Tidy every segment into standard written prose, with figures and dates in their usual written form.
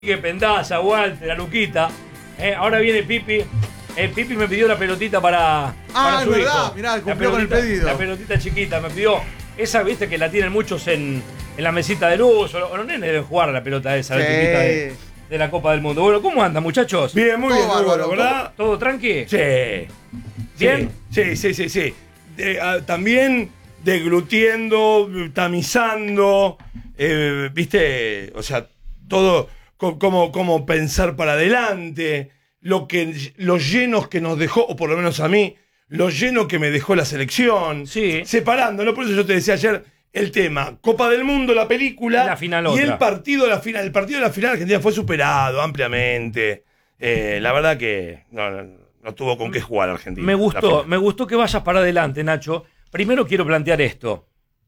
Que Pendaza, Walter, la Luquita. Ahora viene Pipi. Pipi me pidió la pelotita para es su verdad, hijo. mirá, cumplió con el pedido. La pelotita chiquita me pidió. Esa, viste, que la tienen muchos en la mesita de luz. O los nenes deben jugar a la pelota esa, la chiquita de la Copa del Mundo. Bueno, ¿cómo andan, muchachos? Bien, muy bien, bárbaro, ¿verdad? ¿Todo tranqui? Sí. ¿Bien? Sí. También deglutiendo, tamizando, viste, o sea, todo cómo pensar para adelante, los llenos que nos dejó, o por lo menos a mí, los llenos que me dejó la selección, Sí. separando, ¿no? Por eso yo te decía ayer el tema, Copa del Mundo, la película, La final y otra. el partido de la final. El partido de la final Argentina fue superado ampliamente. La verdad que no tuvo con qué jugar Argentina. Me gustó que vayas para adelante, Nacho. Primero quiero plantear esto.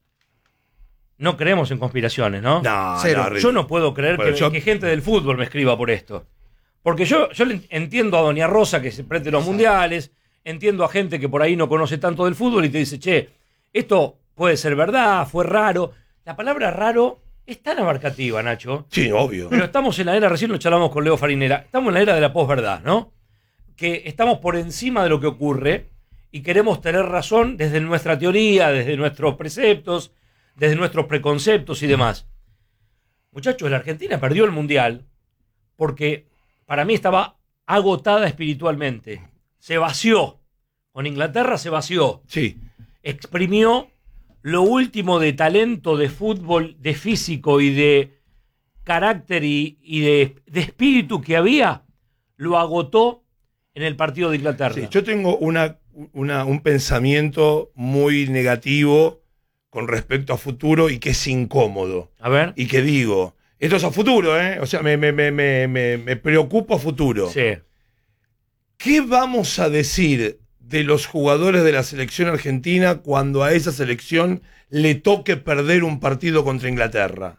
No creemos en conspiraciones, ¿no? No, Cero. no, Yo no puedo creer Bueno, que gente del fútbol me escriba por esto. Porque yo le entiendo a Doña Rosa que se prende los mundiales, entiendo a gente que por ahí no conoce tanto del fútbol y te dice, che, esto puede ser verdad, fue raro. La palabra raro es tan abarcativa, Nacho. Sí, obvio. Pero estamos en la era, recién lo charlamos con Leo Farinera, estamos en la era de la posverdad, ¿no? Que estamos por encima de lo que ocurre y queremos tener razón desde nuestra teoría, desde nuestros preceptos, desde nuestros preconceptos y demás. Muchachos, la Argentina perdió el Mundial porque para mí estaba agotada espiritualmente. Se vació. Con Inglaterra se vació. Sí. Exprimió lo último de talento, de fútbol, de físico y de carácter y de espíritu que había. Lo agotó en el partido de Inglaterra. Sí, yo tengo un pensamiento muy negativo con respecto a futuro y que es incómodo. A ver. Y que digo, esto es a futuro, ¿eh? O sea, me preocupa a futuro. Sí. ¿Qué vamos a decir de los jugadores de la selección argentina cuando a esa selección le toque perder un partido contra Inglaterra?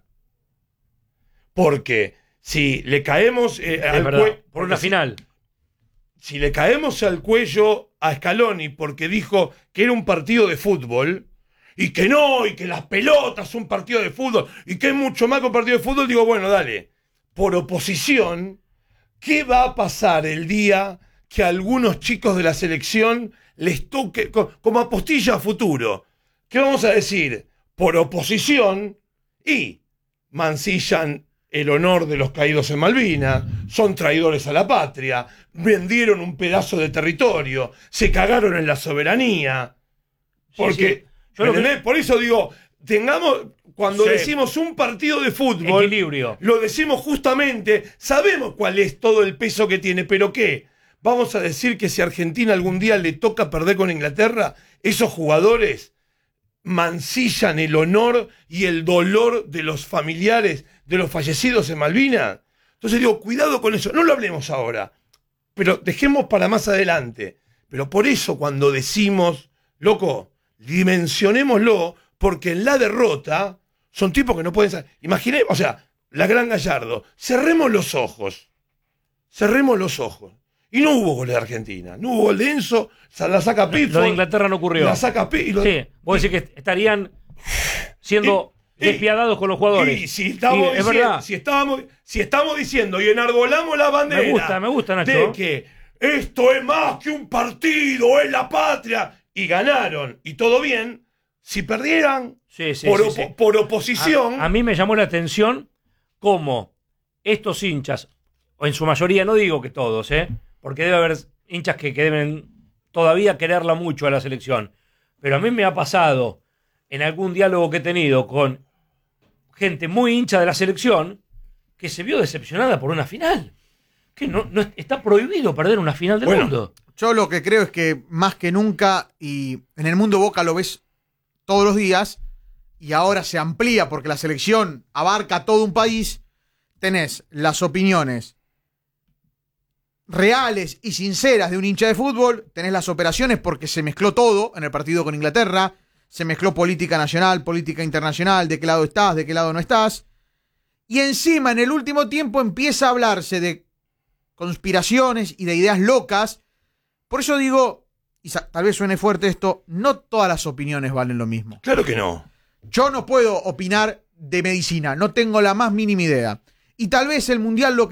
Porque si le caemos por una final. Si le caemos al cuello a Scaloni porque dijo que era un partido de fútbol y que no, y que las pelotas son un partido de fútbol y que es mucho más que un partido de fútbol, digo, bueno, dale. Por oposición, ¿qué va a pasar el día que a algunos chicos de la selección les toque, como apostilla a futuro? ¿Qué vamos a decir? Por oposición, y mancillan el honor de los caídos en Malvinas, son traidores a la patria, vendieron un pedazo de territorio, se cagaron en la soberanía. Porque, Sí. Yo por eso digo, cuando Sí. decimos un partido de fútbol, Equilibrio. lo decimos justamente, sabemos cuál es todo el peso que tiene, pero ¿qué? Vamos a decir que si a Argentina algún día le toca perder con Inglaterra, esos jugadores mancillan el honor y el dolor de los familiares de los fallecidos en Malvinas. Entonces digo, cuidado con eso, no lo hablemos ahora, pero dejemos para más adelante. Pero por eso cuando decimos, loco, dimensionémoslo, porque en la derrota son tipos que no pueden ser. Imaginé, o sea, la Gran Gallardo, cerremos los ojos. Y no hubo gol de Argentina, no hubo gol de Enzo, la saca Pifford. Lo de Inglaterra no ocurrió. La saca Pifford. Sí, vos decís que estarían siendo despiadados con los jugadores. Y si estamos es diciendo, verdad. si estamos diciendo y enarbolamos la bandera Me gusta, Nacho. de que esto es más que un partido, es la patria, y ganaron, y todo bien, si perdieran Sí. por oposición. A mí me llamó la atención cómo estos hinchas, o en su mayoría, no digo que todos, porque debe haber hinchas que deben todavía quererla mucho a la selección, pero a mí me ha pasado en algún diálogo que he tenido con gente muy hincha de la selección que se vio decepcionada por una final. Que no está prohibido perder una final del mundo. Yo lo que creo es que más que nunca, y en el mundo Boca lo ves todos los días, y ahora se amplía porque la selección abarca todo un país, tenés las opiniones reales y sinceras de un hincha de fútbol, tenés las operaciones porque se mezcló todo en el partido con Inglaterra, se mezcló política nacional, política internacional, de qué lado estás, de qué lado no estás, y encima en el último tiempo empieza a hablarse de conspiraciones y de ideas locas. Por eso digo, y tal vez suene fuerte esto, no todas las opiniones valen lo mismo. Claro que no. Yo no puedo opinar de medicina, no tengo la más mínima idea. y tal vez el Mundial lo